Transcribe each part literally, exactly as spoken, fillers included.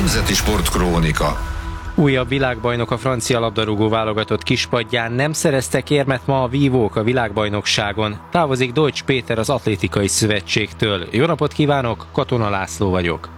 Nemzeti Sportkrónika. Újabb világbajnok a francia labdarúgó válogatott kispadján, nem szereztek érmet ma a vívók a világbajnokságon. Távozik Deutsch Péter az Atlétikai Szövetségtől. Jó napot kívánok, Katona László vagyok.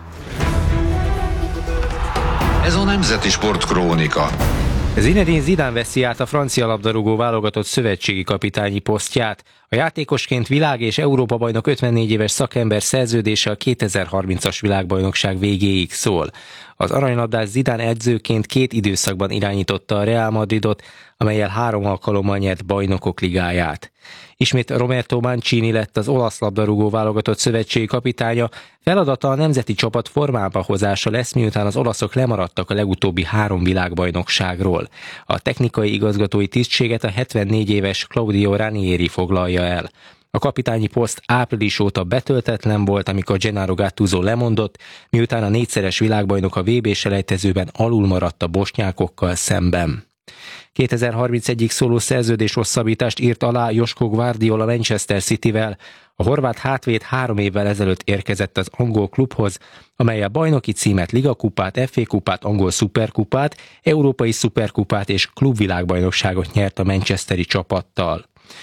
Ez a Nemzeti Sportkrónika. Zinedine Zidane veszi át a francia labdarúgó válogatott szövetségi kapitányi posztját. A játékosként világ- és Európa-bajnok ötvennégy éves szakember szerződése a kétezer-harmincas világbajnokság végéig szól. Az aranylabdás Zidane edzőként két időszakban irányította a Real Madridot, amellyel három alkalommal nyert bajnokok ligáját. Ismét Roberto Mancini lett az olasz labdarúgó válogatott szövetségi kapitánya, feladata a nemzeti csapat formába hozása lesz, miután az olaszok lemaradtak a legutóbbi három világbajnokságról. A technikai igazgatói tisztséget a hetvennégy éves Claudio Ranieri foglalja el. A kapitányi poszt április óta betöltetlen volt, amikor Gennaro Gattuso lemondott, miután a négyszeres világbajnok a vé bé-selejtezőben alul maradt a bosnyákokkal szemben. kétezer-harmincegyig szóló szerződés hosszabbítást írt alá Josko Gvardiol a Manchester Cityvel. A horvát hátvéd három évvel ezelőtt érkezett az angol klubhoz, amely a bajnoki címet, ligakupát, ef á-kupát, angol szuperkupát, európai szuperkupát és klubvilágbajnokságot nyert a manchesteri csapattal.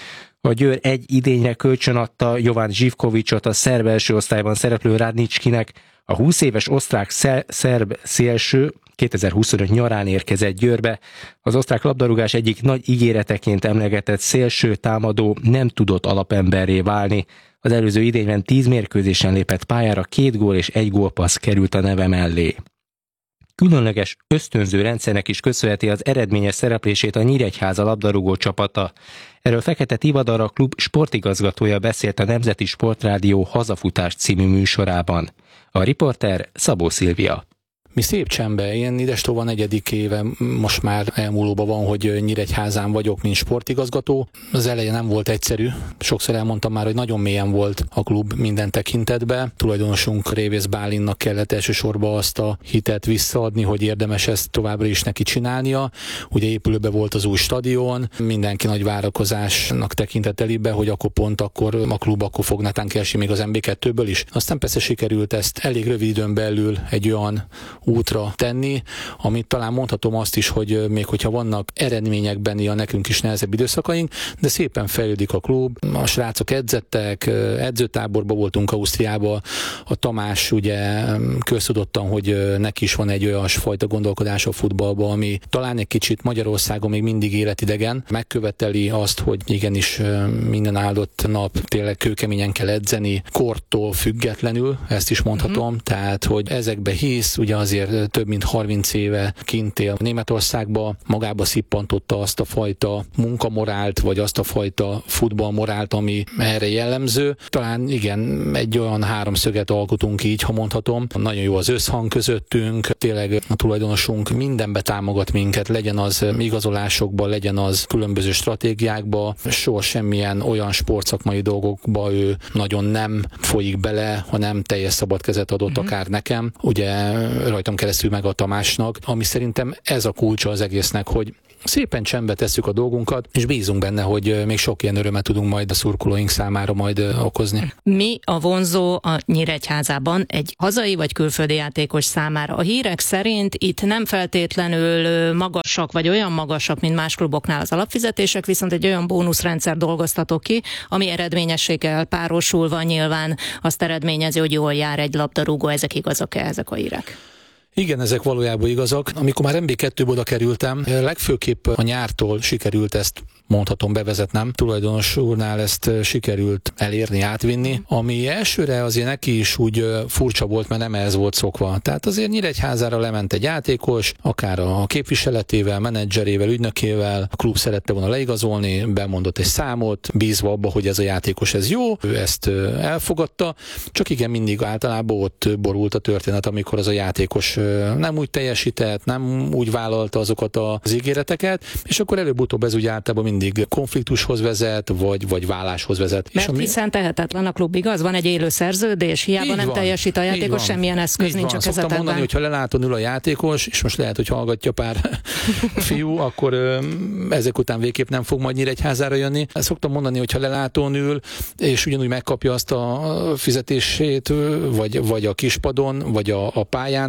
A Győr egy idényre kölcsönadta Jovan Živkovićot a szerb első osztályban szereplő Radničkinek. A húsz éves osztrák szerb szélső kétezer-huszonöt nyarán érkezett Győrbe. Az osztrák labdarúgás egyik nagy ígéreteként emlegetett szélső támadó nem tudott alapemberré válni. Az előző idényben tíz mérkőzésen lépett pályára, két gól és egy gólpassz került a neve mellé. Különleges ösztönző rendszernek is köszönheti az eredményes szereplését a Nyíregyháza labdarúgó csapata. Erről Fekete Tivadar, a klub sportigazgatója beszélt a Nemzeti Sportrádió Hazafutás című műsorában. A riporter Szabó Szilvia. Mi szép csendben, én idestova negyedik éve most már elmúlóban van, hogy Nyíregyházán vagyok, mint sportigazgató. Az eleje nem volt egyszerű. Sokszor elmondtam már, hogy nagyon mélyen volt a klub minden tekintetben. Tulajdonosunk Révész Bálinnak kellett elsősorban azt a hitet visszaadni, hogy érdemes ezt továbbra is neki csinálnia. Ugye épülőben volt az új stadion, mindenki nagy várakozásnak tekintett elébe, hogy akkor pont akkor a klub akkor fog netán kiesni még az em bé kettőből is. Aztán persze sikerült ezt elég rövid időn belül egy olyan útra tenni, amit talán mondhatom azt is, hogy még hogyha vannak eredményekben a nekünk is nehezebb időszakaink, de szépen fejlődik a klub. A srácok edzettek, edzőtáborban voltunk Ausztriában, a Tamás ugye köztudottan, hogy neki is van egy olyan fajta gondolkodás a futballban, ami talán egy kicsit Magyarországon még mindig életidegen, megköveteli azt, hogy igenis minden áldott nap tényleg kőkeményen kell edzeni, kortól függetlenül, ezt is mondhatom, mm-hmm. tehát, hogy ezekbe hisz, ugye azért több mint harminc éve kint él Németországba, magába szippantotta azt a fajta munkamorált, vagy azt a fajta futballmorált, ami erre jellemző. Talán igen, egy olyan háromszöget alkotunk így, ha mondhatom. Nagyon jó az összhang közöttünk, tényleg a tulajdonosunk mindenbe támogat minket, legyen az igazolásokba, legyen az különböző stratégiákba, soha semmilyen olyan sportszakmai dolgokba ő nagyon nem folyik bele, hanem teljes szabad kezet adott mm-hmm. akár nekem. Ugye rajtam keresztül meg a Tamásnak, ami szerintem ez a kulcsa az egésznek, hogy szépen csendbe tesszük a dolgunkat, és bízunk benne, hogy még sok ilyen örömet tudunk majd a szurkolóink számára majd okozni. Mi a vonzó a Nyíregyházában egy hazai vagy külföldi játékos számára? A hírek szerint itt nem feltétlenül magasak, vagy olyan magasak, mint más kluboknál az alapfizetések, viszont egy olyan bónuszrendszer dolgoztatok ki, ami eredményességgel párosulva nyilván azt eredményezi, hogy jól jár egy labdarúgó. Ezek igazak-e, ezek a hírek? Igen, ezek valójában igazak. Amikor már em bé kettőbe oda kerültem, legfőképp a nyártól sikerült ezt, mondhatom, bevezetnem. Tulajdonos úrnál ezt sikerült elérni, átvinni, ami elsőre azért neki is úgy furcsa volt, mert nem ez volt szokva. Tehát azért Nyíregyházára lement egy játékos, akár a képviseletével, menedzserével, ügynökével, a klub szerette volna leigazolni, bemondott egy számot, bízva abba, hogy ez a játékos ez jó, ő ezt elfogadta, csak igen, mindig általában ott borult a történet, amikor az a játékos nem úgy teljesített, nem úgy vállalta azokat az ígéreteket, és akkor előbb-utóbb ez úgy általában mindig konfliktushoz vezet, vagy, vagy váláshoz vezet. Mert és ami... hiszen tehetetlen a klub, igaz? Van egy élő szerződés, hiába így nem van, teljesít a játékos, semmilyen eszköz nincs a kezetedben. Szoktam mondani, hogy ha leláton ül a játékos, és most lehet, hogy hallgatja pár fiú, akkor ezek után végképp nem fog majd Nyíregyházára jönni. Szoktam mondani, hogy ha lelátón ül, és ugyanúgy megkapja azt a fizetését, vagy, vagy a kispadon, vagy a, a pályán, az nem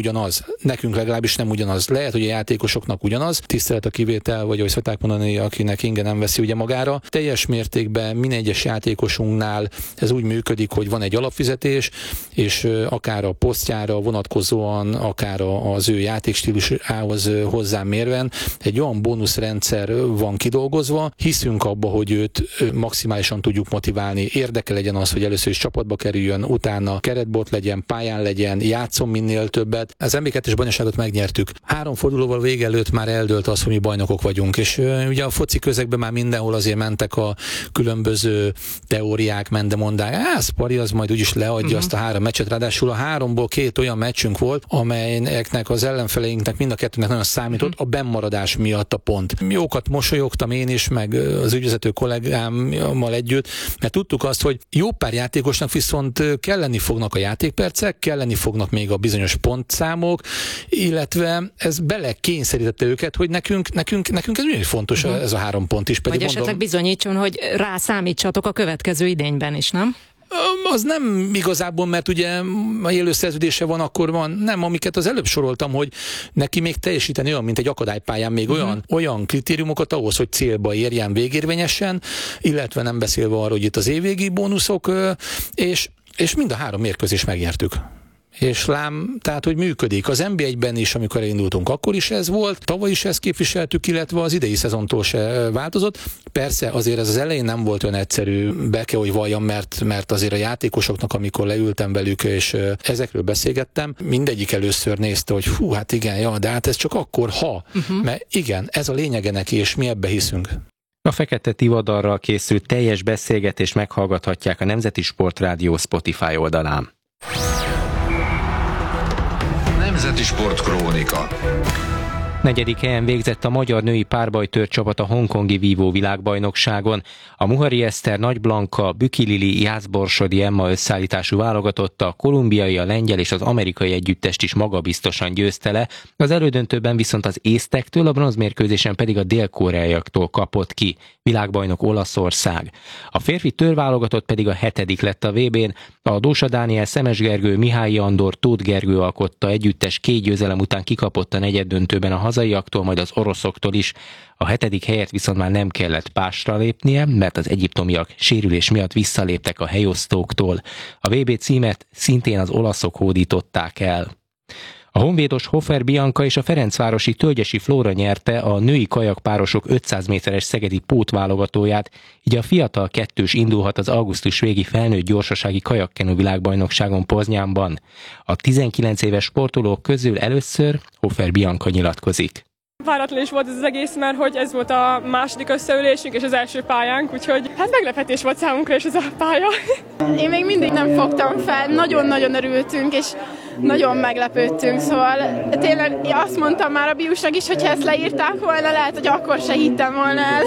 ugyanaz. Nekünk legalábbis nem ugyanaz. Lehet, hogy a játékosoknak ugyanaz. Tisztelet a kivétel, vagy ahogy szokták mondani, akinek Inge nem veszi ugye magára. Teljes mértékben minden egyes játékosunknál ez úgy működik, hogy van egy alapfizetés, és akár a posztjára vonatkozóan, akár az ő játékstílusához hozzá mérven egy olyan bónuszrendszer van kidolgozva. Hiszünk abba, hogy őt maximálisan tudjuk motiválni. Érdeke legyen az, hogy először is csapatba kerüljön, utána keretbot legyen, pályán legyen, játszom minél többet. Az em bé kettes bajnokságot megnyertük. Három fordulóval vége előtt már eldőlt az, hogy mi bajnokok vagyunk, és ugye a foci közegben már mindenhol azért mentek a különböző teóriák, mendemondák. Á, Spari az majd úgyis leadja uh-huh. azt a három meccset, ráadásul a háromból két olyan meccsünk volt, amelyeknek az ellenfeleinknek mind a kettőnek nagyon számított uh-huh. a bennmaradás miatt a pont. Jókat mosolyogtam én is, meg az ügyvezető kollégámmal együtt, mert tudtuk azt, hogy jó pár játékosnak viszont kelleni fognak a játékpercek, kelleni fognak még a bizonyos pontszámok, illetve ez bele kényszerítette őket, hogy nekünk, nekünk, nekünk ez nagyon fontos uh-huh. ez a három pont is. Pedig vagy esetleg mondom, bizonyítson, hogy rá számítsatok a következő idényben is, nem? Az nem igazából, mert ugye a élő szerződése van, akkor van. Nem, amiket az előbb soroltam, hogy neki még teljesíteni olyan, mint egy akadálypályán, még uh-huh. olyan, olyan kritériumokat ahhoz, hogy célba érjen végérvényesen, illetve nem beszélve arról, hogy itt az évvégi bónuszok, és, és mind a három mérkőzést megnyertük. És lám, tehát, hogy működik. Az en bé egyben is, amikor elindultunk, akkor is ez volt, tavaly is ezt képviseltük, illetve az idei szezontól se változott. Persze azért ez az elején nem volt olyan egyszerű, be kell, hogy valljam, mert, mert azért a játékosoknak, amikor leültem velük, és ezekről beszélgettem, mindegyik először nézte, hogy hú, hát igen, ja, de hát ez csak akkor, ha. Uh-huh. Mert igen, ez a lényege neki, és mi ebbe hiszünk. A Fekete Tivadarral készült teljes beszélgetést meghallgathatják a Nemzeti Sportrádió Spotify oldalán. Nemzeti Sport Krónika. Negyedik helyen végzett a magyar női párbajtőr csapat a hongkongi vívó világbajnokságon. A Muhari Eszter, Nagy Blanka, Büki Lili, Jászborsodi Emma összeállítású válogatotta a kolumbiai, a lengyel és az amerikai együttest is magabiztosan győzte le, az elődöntőben viszont az észtektől, a bronzmérkőzésen pedig a dél-koreaiaktól kapott ki. Világbajnok Olaszország. A férfi tőrválogatott pedig a hetedik lett a vé bén. A Dósa Dániel, Szemes Gergő, Mihály Andor, Tóth Gergő alkotta együttes két győzelem után kikapott a negyeddöntőben a hazaiaktól, majd az oroszoktól is. A hetedik helyet viszont már nem kellett pásra lépnie, mert az egyiptomiak sérülés miatt visszaléptek a helyosztóktól. A vé bé címet szintén az olaszok hódították el. A honvédos Hofer Bianca és a ferencvárosi Tölgyesi Flóra nyerte a női kajakpárosok ötszáz méteres szegedi pótválogatóját, így a fiatal kettős indulhat az augusztus végi felnőtt gyorsasági kajakkenu világbajnokságon Poznyánban. A tizenkilenc éves sportolók közül először Hofer Bianca nyilatkozik. Váratlan is volt ez az egész, mert hogy ez volt a második összeülésünk és az első pályánk, úgyhogy hát meglepetés volt számunkra is ez a pálya. Én még mindig nem fogtam fel, nagyon-nagyon örültünk, és nagyon meglepődtünk, szóval tényleg azt mondtam már a Biusnak is, hogy ha ezt leírták volna, lehet, hogy akkor se hittem volna el.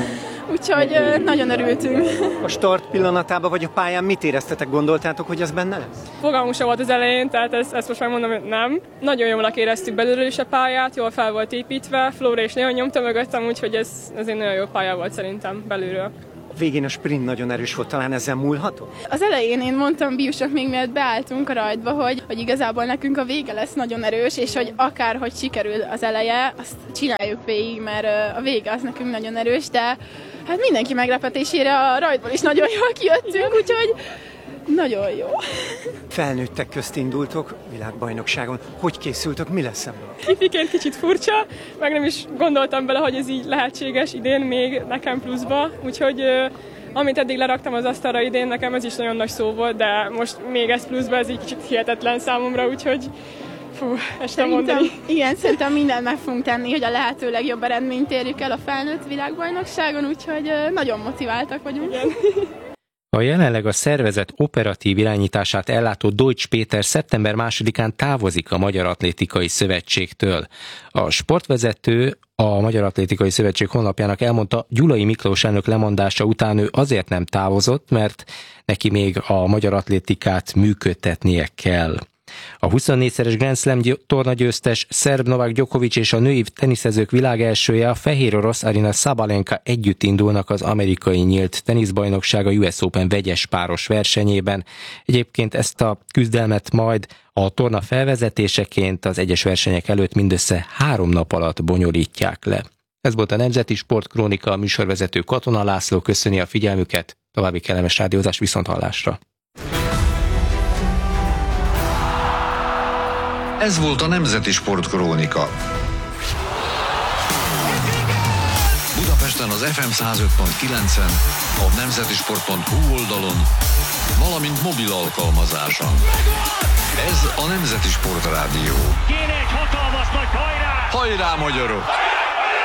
Úgyhogy nagyon örültünk. A start pillanatában vagy a pályán mit éreztetek, gondoltátok, hogy ez benne lesz? Fogalmunk sem volt az elején, tehát ezt, ezt most megmondom, hogy nem. Nagyon jól éreztük belülről is a pályát, jól fel volt építve, Flóra is nagyon nyomta mögöttem, úgyhogy ez, ez egy nagyon jó pálya volt szerintem belülről. A végén a sprint nagyon erős volt, talán ezzel múlhatott? Az elején én mondtam Biusnak még mielőtt beálltunk a rajtba, hogy, hogy igazából nekünk a vége lesz nagyon erős, és hogy akárhogy sikerül az eleje, azt csináljuk végig, mert a vége az nekünk nagyon erős, de hát mindenki meglepetésére a rajtból is nagyon jól kijöttünk, úgyhogy nagyon jó. Felnőttek közt indultok világbajnokságon. Hogy készültök, mi lesz ebből? Ifiként kicsit furcsa, meg nem is gondoltam bele, hogy ez így lehetséges idén még nekem pluszba, úgyhogy amit eddig leraktam az asztalra idén, nekem ez is nagyon nagy szó volt, de most még ez pluszba, ez így kicsit hihetetlen számomra, úgyhogy fú, ezt nem mondani. Igen, szerintem mindent meg fogunk tenni, hogy a lehető legjobb eredményt érjük el a felnőtt világbajnokságon, úgyhogy nagyon motiváltak vagyunk. Igen. A jelenleg a szervezet operatív irányítását ellátó Deutsch Péter szeptember másodikán távozik a Magyar Atlétikai Szövetségtől. A sportvezető a Magyar Atlétikai Szövetség honlapjának elmondta, Gyulai Miklós elnök lemondása után ő azért nem távozott, mert neki még a magyar atlétikát működtetnie kell. A huszonnégyszeres Grand Slam tornagyőztes szerb Novák Djokovic és a női teniszezők világelsője, a fehér orosz Aryna Sabalenka együtt indulnak az amerikai nyílt teniszbajnokság a U S Open vegyes páros versenyében. Egyébként ezt a küzdelmet majd a torna felvezetéseként az egyes versenyek előtt mindössze három nap alatt bonyolítják le. Ez volt a Nemzeti Sportkrónika, a műsorvezető Katona László köszöni a figyelmüket, további kellemes rádiózás, viszonthallásra. Ez volt a Nemzeti Sportkrónika. Budapesten az ef em száz öt pont kilencen, a nemzetisport pont hu oldalon, valamint mobil alkalmazáson. Ez a Nemzeti Sportrádió. Kéne egy hatalmas nagy hajrá! Hajrá, magyarok!